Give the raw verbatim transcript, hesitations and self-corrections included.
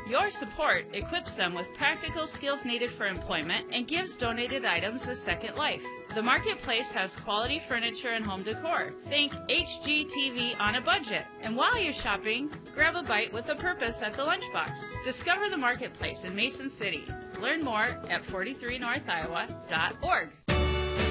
Your support equips them with practical skills needed for employment and gives donated items a second life. The marketplace has quality furniture and home decor. Think H G T V on a budget. And while you're shopping, grab a bite with a purpose at the lunchbox. Discover the marketplace in Mason City. Learn more at forty-three north iowa dot org.